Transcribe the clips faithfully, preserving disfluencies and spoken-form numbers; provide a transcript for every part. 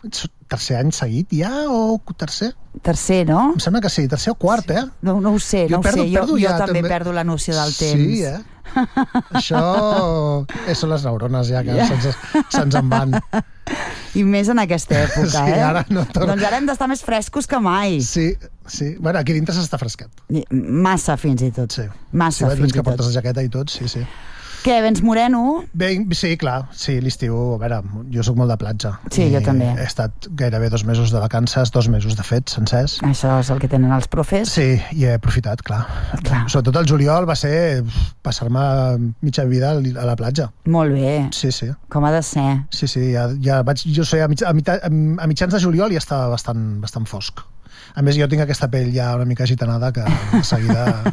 tercer any seguit ja, o tercer? Tercer, no? Em sembla que sí, tercer o quart, eh? No, no ho sé, jo no perdo, ho sé. Jo, perdo jo ja, també, també perdo la noció del temps. Sí, eh? Això eh, són les neurones ja que yeah. se'ns, se'ns en van. I més en aquesta època, sí, eh? Ara no torno. Doncs ara hem d'estar més frescos que mai. Sí, sí. Bueno, aquí dintre s'està frescat. Massa, fins i tot. Sí. Massa, sí, fins i que tot. portes la jaqueta i tot, sí, sí. Què, vens moreno? Bé, sí, clar, sí, l'estiu, a veure, jo sóc molt de platja. Sí, jo també. He estat gairebé dos mesos de vacances, dos mesos de fet, sencers. Això és el que tenen els profes? Sí, i he aprofitat, clar. clar. Sobretot el juliol va ser passar-me mitja vida a la platja. Molt bé. Sí, sí. Com ha de ser. Sí, sí, ja, ja vaig, jo sé, a, mig, a, mitjà, a mitjans de juliol ja estava bastant, bastant fosc. A més, jo tinc aquesta pell ja una mica gitanada que de seguida,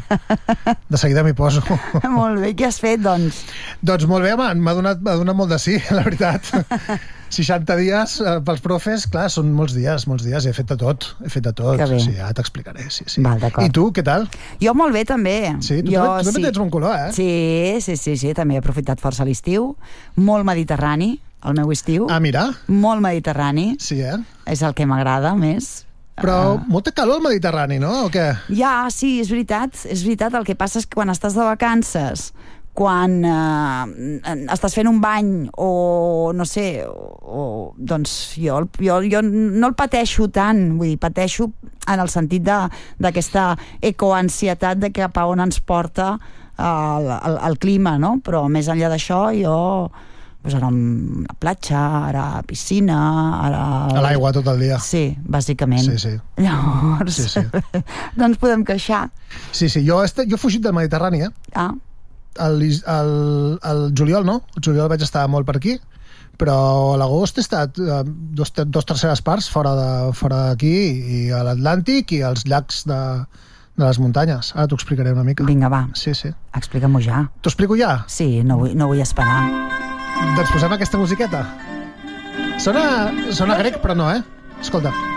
de seguida m'hi poso. Molt bé, què has fet, doncs? Doncs molt bé, home, m'ha donat, m'ha donat molt de sí, la veritat. seixanta dies eh, pels profes, clar, són molts dies, molts dies, he fet de tot, he fet de tot. Que bé. Sí, ja t'explicaré, sí, sí. Val, d'acord. I tu, què tal? Jo molt bé, també. Sí, tu, jo, també, tu també sí. tens bon color, eh? Sí, sí, sí, sí, també he aprofitat força l'estiu. Molt mediterrani, el meu estiu. Ah, mira. Molt mediterrani. Sí, eh? És el que m'agrada més. Però uh... molta calor al Mediterrani, no? O què? Ja, sí, és veritat. És veritat, el que passa és que quan estàs de vacances, quan eh, estàs fent un bany o, no sé, o, o, doncs jo, jo, jo no el pateixo tant, vull dir, pateixo en el sentit d'aquesta ecoansietat de cap a on ens porta el, el, el clima, no? Però més enllà d'això, jo... Pues ara a platja, ara a piscina, ara... A l'aigua tot el dia. Sí, bàsicament. Sí, sí. Llavors, sí, sí. no ens podem queixar. Sí, sí, jo, este, jo he fugit del Mediterrani, eh? Ah. El, el, el juliol, no? El juliol vaig estar molt per aquí, però a l'agost he estat eh, dos, dos terceres parts fora de, fora d'aquí, i a l'Atlàntic i als llacs de, de les muntanyes. Ara t'ho explicaré una mica. Vinga, va. Sí, sí. Explica-m'ho ja. T'ho explico ja? Sí, no vull, no vull esperar. Doncs posem aquesta musiqueta. Sona, sona grec, però no, eh? Escolta.